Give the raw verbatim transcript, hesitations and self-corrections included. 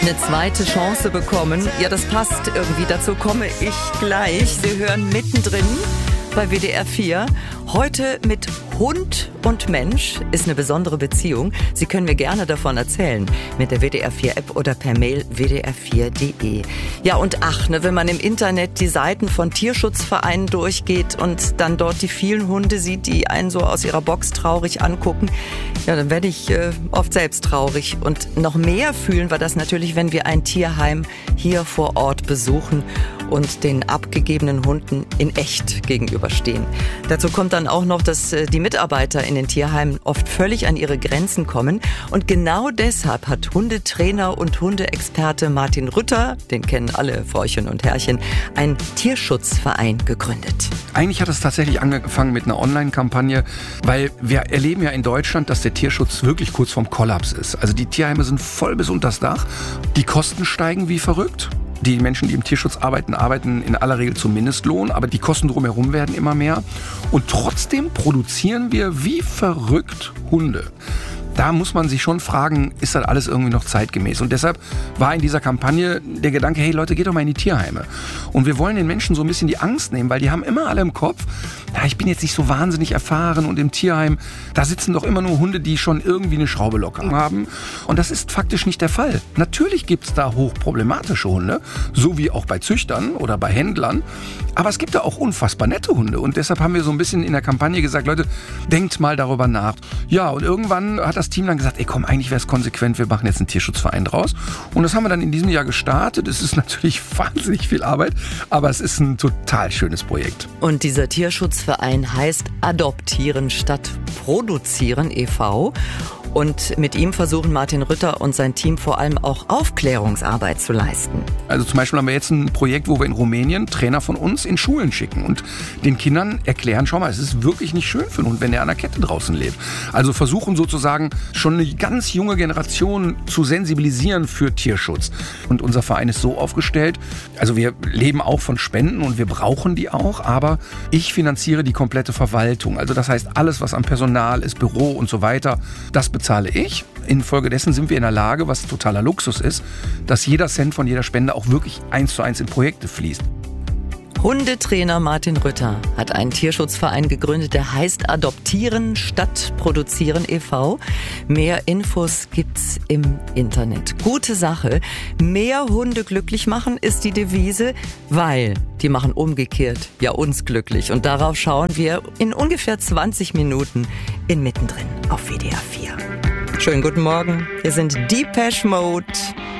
Eine zweite Chance bekommen. Ja, das passt irgendwie. Dazu komme ich gleich. Sie hören mittendrin bei W D R vier. Heute mit Hund und Mensch ist eine besondere Beziehung. Sie können mir gerne davon erzählen. Mit der W D R vier App oder per Mail w d r vier punkt d e. Ja, und ach, ne, wenn man im Internet die Seiten von Tierschutzvereinen durchgeht und dann dort die vielen Hunde sieht, die einen so aus ihrer Box traurig angucken, ja, dann werde ich äh, oft selbst traurig. Und noch mehr fühlen wir das natürlich, wenn wir ein Tierheim hier vor Ort besuchen und den abgegebenen Hunden in echt gegenüberstehen. Dazu kommt dann auch noch, dass die Mitarbeiter in den Tierheimen oft völlig an ihre Grenzen kommen. Und genau deshalb hat Hundetrainer und Hundeexperte Martin Rütter, den kennen alle Frauchen und Herrchen, einen Tierschutzverein gegründet. Eigentlich hat es tatsächlich angefangen mit einer Online-Kampagne, weil wir erleben ja in Deutschland, dass der Tierschutz wirklich kurz vorm Kollaps ist. Also die Tierheime sind voll bis unters Dach, die Kosten steigen wie verrückt. Die Menschen, die im Tierschutz arbeiten, arbeiten in aller Regel zum Mindestlohn, aber die Kosten drumherum werden immer mehr. Und trotzdem produzieren wir wie verrückt Hunde. Da muss man sich schon fragen, ist das alles irgendwie noch zeitgemäß? Und deshalb war in dieser Kampagne der Gedanke, hey Leute, geht doch mal in die Tierheime. Und wir wollen den Menschen so ein bisschen die Angst nehmen, weil die haben immer alle im Kopf, ja, ich bin jetzt nicht so wahnsinnig erfahren und im Tierheim, da sitzen doch immer nur Hunde, die schon irgendwie eine Schraube locker haben. Und das ist faktisch nicht der Fall. Natürlich gibt es da hochproblematische Hunde, so wie auch bei Züchtern oder bei Händlern. Aber es gibt da auch unfassbar nette Hunde. Und deshalb haben wir so ein bisschen in der Kampagne gesagt, Leute, denkt mal darüber nach. Ja, und irgendwann hat das Team dann gesagt, ey komm, eigentlich wäre es konsequent, wir machen jetzt einen Tierschutzverein draus. Und das haben wir dann in diesem Jahr gestartet. Es ist natürlich wahnsinnig viel Arbeit, aber es ist ein total schönes Projekt. Und dieser Tierschutzverein heißt Adoptieren statt Produzieren e V Und mit ihm versuchen Martin Rütter und sein Team vor allem auch Aufklärungsarbeit zu leisten. Also zum Beispiel haben wir jetzt ein Projekt, wo wir in Rumänien Trainer von uns in Schulen schicken und den Kindern erklären, schau mal, es ist wirklich nicht schön für einen Hund, wenn er an der Kette draußen lebt. Also versuchen sozusagen schon eine ganz junge Generation zu sensibilisieren für Tierschutz. Und unser Verein ist so aufgestellt, also wir leben auch von Spenden und wir brauchen die auch, aber ich finanziere die komplette Verwaltung. Also das heißt, alles, was am Personal ist, Büro und so weiter, das bezahle ich. Infolgedessen sind wir in der Lage, was totaler Luxus ist, dass jeder Cent von jeder Spende auch wirklich eins zu eins in Projekte fließt. Hundetrainer Martin Rütter hat einen Tierschutzverein gegründet, der heißt Adoptieren statt Produzieren e V Mehr Infos gibt's im Internet. Gute Sache. Mehr Hunde glücklich machen ist die Devise, weil die machen umgekehrt ja uns glücklich. Und darauf schauen wir in ungefähr zwanzig Minuten in Mittendrin auf W D R vier. Schönen guten Morgen. Wir sind Depeche Mode